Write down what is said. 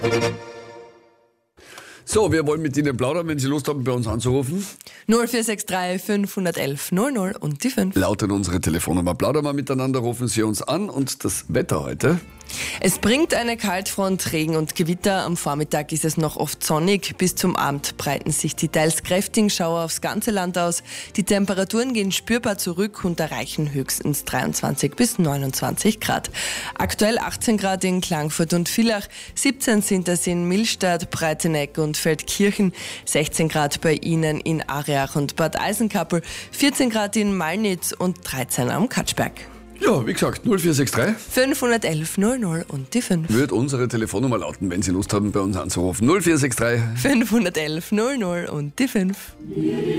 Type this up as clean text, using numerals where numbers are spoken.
So, wir wollen mit Ihnen plaudern, wenn Sie Lust haben, bei uns anzurufen. 0463 511 00 und die 5. Lautet unsere Telefonnummer. Plaudern wir miteinander, rufen Sie uns an. Und das Wetter heute? Es bringt eine Kaltfront, Regen und Gewitter. Am Vormittag ist es noch oft sonnig. Bis zum Abend breiten sich die teils kräftigen Schauer aufs ganze Land aus. Die Temperaturen gehen spürbar zurück und erreichen höchstens 23 bis 29 Grad. Aktuell 18 Grad in Klagenfurt und Villach, 17 sind es in Millstatt, Breitenegg und Feldkirchen, 16 Grad bei Ihnen in Ariach und Bad Eisenkappel, 14 Grad in Malnitz und 13 am Katschberg. Ja, wie gesagt, 0463 511 00 und die 5. wird unsere Telefonnummer lauten, wenn Sie Lust haben, bei uns anzurufen. 0463 511 00 und die 5.